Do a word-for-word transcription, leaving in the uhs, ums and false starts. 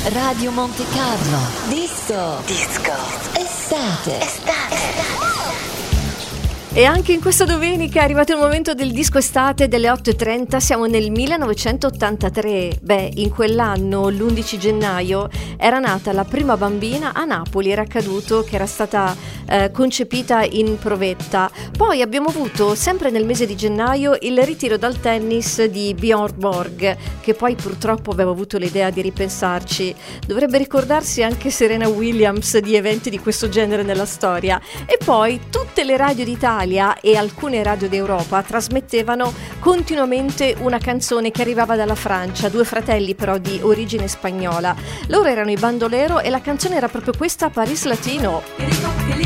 Radio Monte Carlo. Disco. Disco. Estate. Estate. E anche in questa domenica è arrivato il momento del disco estate delle otto e trenta. Siamo nel millenovecentottantatré. Beh, in quell'anno, l'undici gennaio, era nata la prima bambina a Napoli. Era accaduto che era stata eh, concepita in provetta. Poi abbiamo avuto, sempre nel mese di gennaio, il ritiro dal tennis di Björn Borg, che poi purtroppo aveva avuto l'idea di ripensarci. Dovrebbe ricordarsi anche Serena Williams di eventi di questo genere nella storia. E poi tutte le radio d'Italia e alcune radio d'Europa trasmettevano continuamente una canzone che arrivava dalla Francia, due fratelli però di origine spagnola. Loro erano i Bandolero e la canzone era proprio questa, Paris Latino.